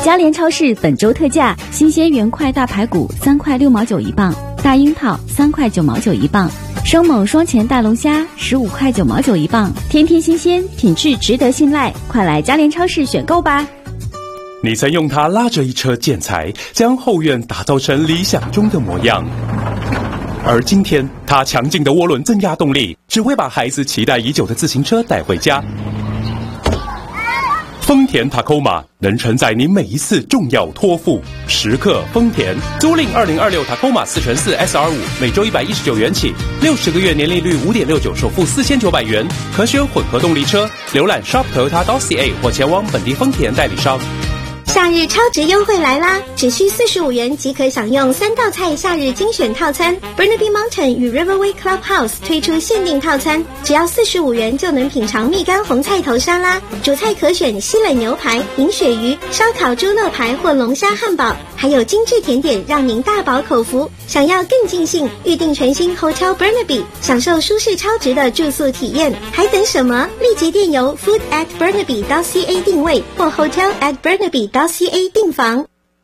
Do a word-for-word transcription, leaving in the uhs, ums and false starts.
嘉联超市本周特价：新鲜原块大排骨三块六毛九一磅，大樱桃三块九毛九一磅，生猛双前大龙虾十五块九毛九一磅，天天新鲜，品质值得信赖，快来嘉联超市选购吧！ 你曾用它拉着一车建材，将后院打造成理想中的模样。而今天，它强劲的涡轮增压动力，只会把孩子期待已久的自行车带回家。丰田 Tacoma 能承载你每一次重要托付，时刻丰田。租赁二零二六 Tacoma 四乘四 S R 五，每周一百一十九元起，六十个月年利率五点六九，首付四千九百元，可选混合动力车。浏览 shop toyota dot c a 或前往本地丰田代理商。 夏日超值优惠来啦！只需四十五元即可享用三道菜夏日精选套餐。Burnaby Mountain 与 Riverway Clubhouse 推出限定套餐，只要四十五元就能品尝蜜柑红菜头沙拉，主菜可选西冷牛排、银鳕鱼、烧烤猪肋排或龙虾汉堡，还有精致甜点让您大饱口福。想要更尽兴，预订全新 Hotel Burnaby， 享受舒适超值的住宿体验，还等什么？立即电邮 food at burnaby dot c a 定位或 hotel at burnaby dot c a 订房。